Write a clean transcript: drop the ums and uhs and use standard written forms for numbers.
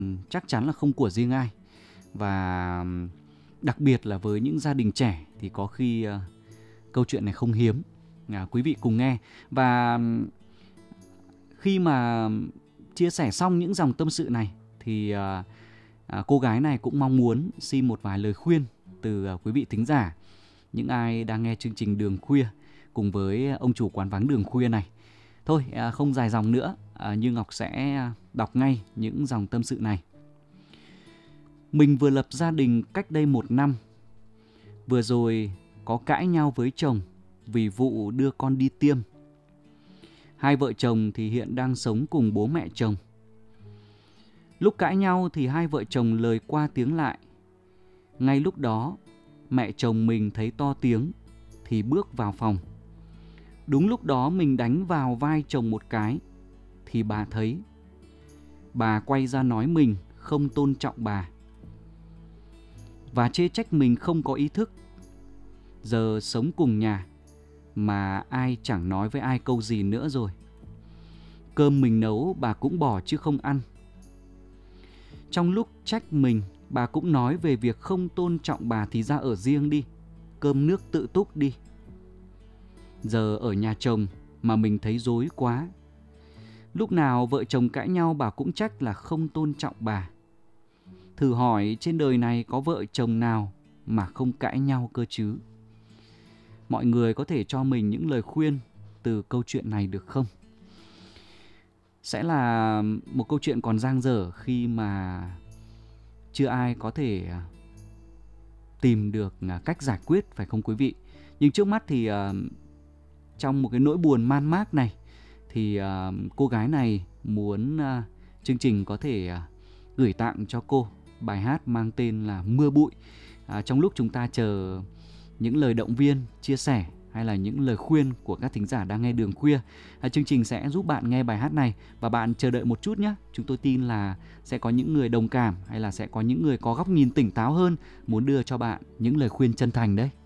chắc chắn là không của riêng ai. Và đặc biệt là với những gia đình trẻ thì có khi câu chuyện này không hiếm. Quý vị cùng nghe. Và khi mà chia sẻ xong những dòng tâm sự này thì cô gái này cũng mong muốn xin một vài lời khuyên từ quý vị thính giả, những ai đang nghe chương trình Đường Khuya cùng với ông chủ quán vắng Đường Khuya này. Thôi không dài dòng nữa, Như Ngọc sẽ đọc ngay những dòng tâm sự này. Mình vừa lập gia đình cách đây 1 năm. Vừa rồi có cãi nhau với chồng vì vụ đưa con đi tiêm. Hai vợ chồng thì hiện đang sống cùng bố mẹ chồng. Lúc cãi nhau thì hai vợ chồng lời qua tiếng lại. Ngay lúc đó mẹ chồng mình thấy to tiếng thì bước vào phòng. Đúng lúc đó mình đánh vào vai chồng một cái thì bà thấy. Bà quay ra nói mình không tôn trọng bà và chê trách mình không có ý thức. Giờ sống cùng nhà mà ai chẳng nói với ai câu gì nữa rồi. Cơm mình nấu bà cũng bỏ chứ không ăn. Trong lúc trách mình, bà cũng nói về việc không tôn trọng bà thì ra ở riêng đi, cơm nước tự túc đi. Giờ ở nhà chồng mà mình thấy rối quá. Lúc nào vợ chồng cãi nhau bà cũng trách là không tôn trọng bà. Thử hỏi trên đời này có vợ chồng nào mà không cãi nhau cơ chứ? Mọi người có thể cho mình những lời khuyên từ câu chuyện này được không? Sẽ là một câu chuyện còn dang dở khi mà chưa ai có thể tìm được cách giải quyết, phải không quý vị? Nhưng trước mắt thì trong một cái nỗi buồn man mác này thì cô gái này muốn chương trình có thể gửi tặng cho cô bài hát mang tên là Mưa Bụi. Trong lúc chúng ta chờ những lời động viên, chia sẻ hay là những lời khuyên của các thính giả đang nghe Đường Khuya, chương trình sẽ giúp bạn nghe bài hát này. Và bạn chờ đợi một chút nhé. Chúng tôi tin là sẽ có những người đồng cảm hay là sẽ có những người có góc nhìn tỉnh táo hơn muốn đưa cho bạn những lời khuyên chân thành đấy.